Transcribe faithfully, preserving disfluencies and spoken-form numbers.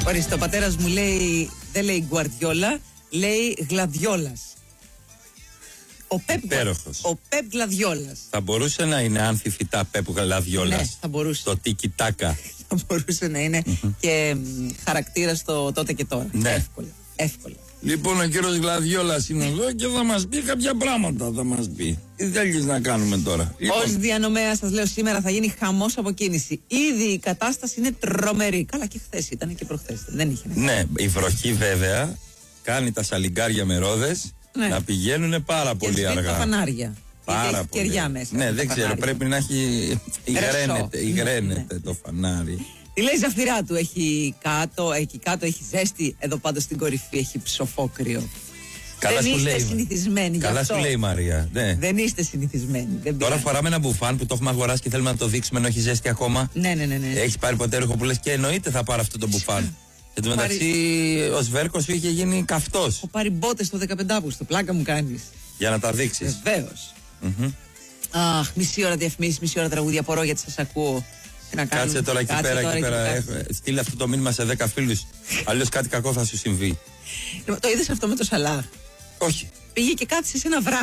Ορίστε, ο πατέρας μου λέει, δεν λέει Γκουαρδιόλα, λέει Γλαδιόλας. Ο Πεπ, ο Πεπ Γλαδιόλας. Θα μπορούσε να είναι αμφιφυτά Πεπ Γλαδιόλας. Ναι, θα μπορούσε. Το τίκι τάκα. Θα μπορούσε να είναι mm-hmm. και μ, χαρακτήρα στο τότε και τώρα. Ναι. Εύκολα. Εύκολα. Λοιπόν, ο κύριος Γλαδιόλας είναι εδώ και θα μας πει κάποια πράγματα. Θα μας πει. Τι θέλεις να κάνουμε τώρα? Λοιπόν. Ως διανομέα, σας λέω, σήμερα θα γίνει χαμός από κίνηση. Ήδη η κατάσταση είναι τρομερή. Καλά, και χθες ήταν και προχθές. Δεν είχε. Ναι, η βροχή βέβαια κάνει τα σαλιγκάρια με ρόδες ναι. να πηγαίνουν πάρα και πολύ αργά. Τα φανάρια. Πάρα έχει πολύ. Κεριά μέσα. Ναι, δεν ξέρω, φανάρια. Πρέπει να έχει. Υγραίνεται, υγραίνεται ναι, ναι. το φανάρι. Τι λέει η ζαφυρά του, έχει κάτω, εκεί κάτω έχει ζέστη, εδώ πάντως στην κορυφή έχει ψοφόκρυο. Καλά δεν σου είστε λέει, συνηθισμένοι. Καλά αυτό. σου λέει η Μαρία. Ναι. Δεν είστε συνηθισμένοι. Δεν Τώρα φοράμε ένα μπουφάν που το έχουμε αγοράσει και θέλουμε να το δείξουμε ενώ έχει ζέστη ακόμα. Ναι, ναι, ναι. ναι. Έχει πάρει ποτέ ρούχο που λες και εννοείται θα πάρω αυτό το μπουφάν. Εν τω μεταξύ ο Σβέρκος είχε γίνει καυτός. Έχω πάρει μπότες το δεκαπέντε Αυγούστου, πλάκα μου κάνεις. Για να τα δείξεις. Βεβαίως. Mm-hmm. Αχ, μισή ώρα διαφημίσεις, μισή ώρα τραγούδια. Απορώ γιατί σας ακούω. Να Κάτσε τώρα εκεί πέρα, τώρα, εκεί πέρα. εκεί πέρα. Στείλε αυτό το μήνυμα σε δέκα φίλους. Αλλιώς κάτι κακό θα σου συμβεί. Το είδες αυτό με το Σαλάχ? Όχι. Πήγε και κάθισε σε ένα βράδυ.